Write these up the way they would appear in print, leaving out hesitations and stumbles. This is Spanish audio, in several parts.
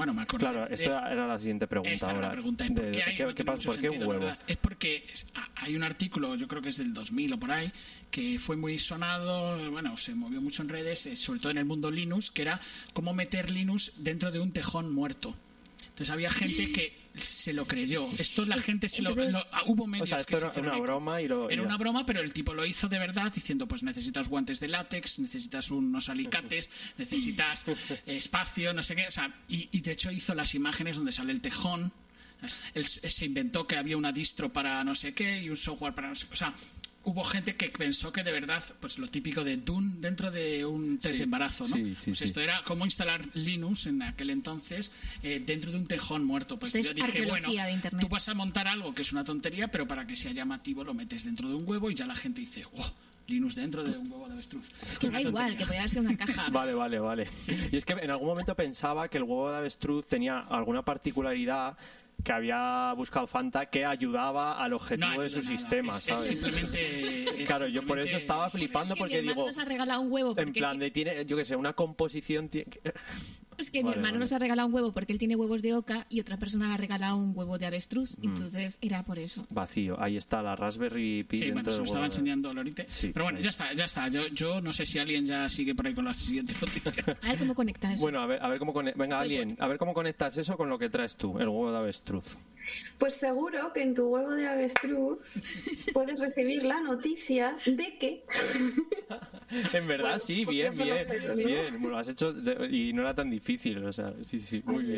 bueno, me acuerdo. Claro, esto era la siguiente pregunta. Esta ahora. Era la pregunta. ¿Por qué hay? ¿Por qué un huevo? Es porque hay un artículo, yo creo que es del 2000 o por ahí, que fue muy sonado, bueno, se movió mucho en redes, sobre todo en el mundo Linux, que era cómo meter Linux dentro de un tejón muerto. Entonces había gente que se lo creyó. Esto la gente hubo medios que esto era una broma era una broma, pero el tipo lo hizo de verdad diciendo, pues necesitas guantes de látex, necesitas unos alicates, necesitas espacio, no sé qué, o sea, y de hecho hizo las imágenes donde sale el tejón. Él se inventó que había una distro para no sé qué y un software para no sé qué, o sea, hubo gente que pensó que de verdad, pues lo típico de Dune dentro de un test de embarazo, ¿no? Pues esto era cómo instalar Linux en aquel entonces dentro de un tejón muerto. Pues yo dije, bueno, tú vas a montar algo que es una tontería, pero para que sea llamativo lo metes dentro de un huevo y ya la gente dice, ¡oh! Linux dentro de un huevo de avestruz. Da igual, que podía ser una caja. Vale. Sí. Y es que en algún momento pensaba que el huevo de avestruz tenía alguna particularidad que había buscado Fanta que ayudaba al objetivo de su sistema, ¿sabes? Claro, yo por eso estaba flipando, porque digo, nos ha regalado un huevo en plan de tiene, yo qué sé, una composición. Es que mi hermano nos ha regalado un huevo porque él tiene huevos de oca y otra persona le ha regalado un huevo de avestruz, entonces era por eso. Vacío, ahí está la Raspberry Pi. Sí, bueno, se lo estaba enseñando Lorite. Sí. Pero bueno, ya está. Yo no sé si alguien ya sigue por ahí con la siguiente noticia. A ver cómo conectas. Bueno, a ver cómo conectas. Venga, alguien, a ver cómo conectas eso con lo que traes tú, el huevo de avestruz. Pues seguro que en tu huevo de avestruz puedes recibir la noticia de que... En verdad, sí, bien. Bueno, lo has hecho y no era tan difícil, o sea, sí, muy bien.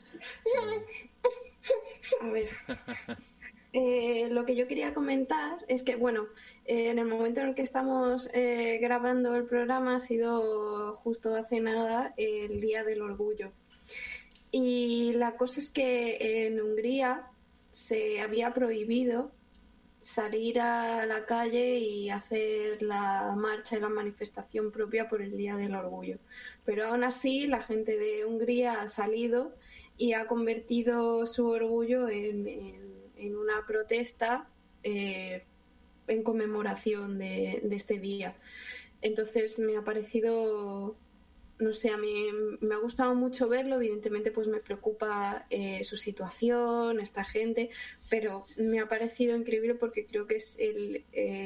A ver. Lo que yo quería comentar es que, bueno, en el momento en el que estamos grabando el programa ha sido justo hace nada el Día del Orgullo. Y la cosa es que en Hungría se había prohibido salir a la calle y hacer la marcha y la manifestación propia por el Día del Orgullo. Pero aún así la gente de Hungría ha salido y ha convertido su orgullo en una protesta en conmemoración de este día. Entonces me ha parecido... No sé, a mí me ha gustado mucho verlo, evidentemente pues me preocupa su situación, esta gente, pero me ha parecido increíble porque creo que es el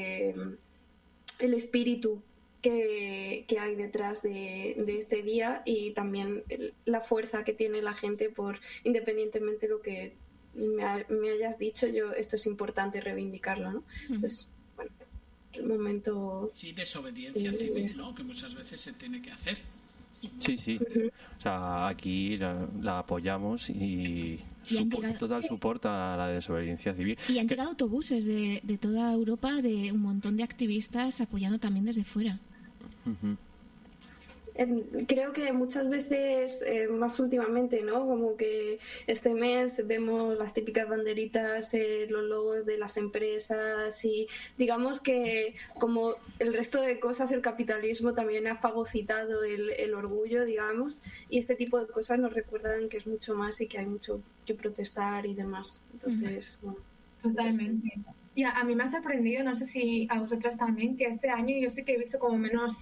espíritu que hay detrás de este día y también la fuerza que tiene la gente por, independientemente de lo que me hayas dicho, esto es importante reivindicarlo, ¿no? Entonces, bueno, el momento... Sí, desobediencia civil, ¿no? Que muchas veces se tiene que hacer. Sí. O sea, aquí la apoyamos y total soporte a la desobediencia civil. Y han llegado autobuses de toda Europa, de un montón de activistas apoyando también desde fuera. Creo que muchas veces, más últimamente, ¿no? Como que este mes vemos las típicas banderitas, los logos de las empresas y digamos que como el resto de cosas el capitalismo también ha fagocitado el orgullo, digamos, y este tipo de cosas nos recuerdan que es mucho más y que hay mucho que protestar y demás. Entonces, bueno. Totalmente. Y a mí me ha sorprendido, no sé si a vosotras también, que este año yo sé que he visto como menos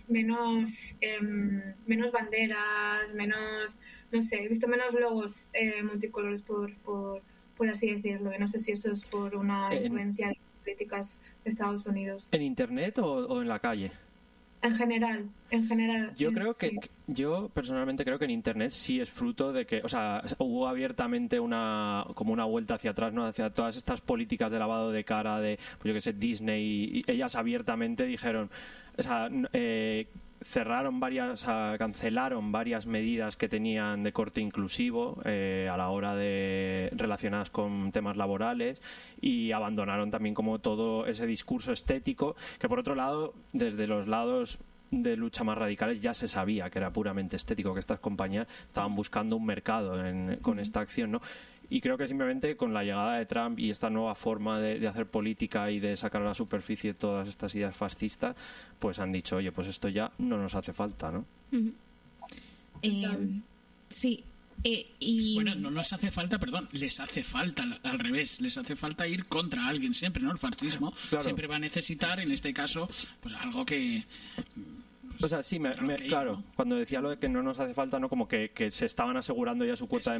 banderas, menos, no sé, he visto menos logos multicolores por así decirlo. Y no sé si eso es por una influencia de políticas de Estados Unidos. ¿En internet o en la calle? En general. Yo creo que, yo personalmente creo que en internet sí es fruto de que, o sea, hubo abiertamente como una vuelta hacia atrás, ¿no? Hacia todas estas políticas de lavado de cara de, pues yo que sé, Disney, y ellas abiertamente dijeron, o sea, cancelaron varias medidas que tenían de corte inclusivo a la hora de relacionadas con temas laborales y abandonaron también como todo ese discurso estético que por otro lado desde los lados de lucha más radicales ya se sabía que era puramente estético, que estas compañías estaban buscando un mercado con esta acción, ¿no? Y creo que simplemente con la llegada de Trump y esta nueva forma de hacer política y de sacar a la superficie todas estas ideas fascistas, pues han dicho, oye, pues esto ya no nos hace falta, ¿no? Sí. Bueno, no nos hace falta, perdón, les hace falta, al revés, les hace falta ir contra alguien siempre, ¿no? El fascismo siempre va a necesitar, en este caso, pues algo que... O sea, sí, claro, cuando decía lo de que no nos hace falta, ¿no? Como que se estaban asegurando ya su cuota de